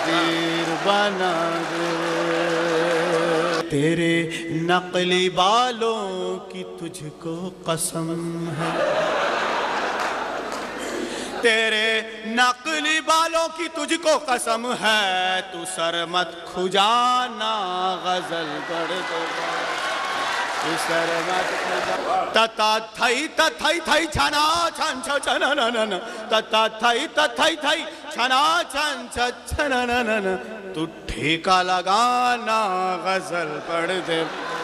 तकदीर बना दे। तेरे नकली बालों की तुझको कसम है, तेरे नकली बालों की तुझको कसम है, तू सर मत खुजाना गजल पढ़ दो, तू सर मत खुजाना। तता थई तथई थई छना छन छन न तता थई तथई थई छना छन छन न तू ठेका लगाना गजल पढ़ दे।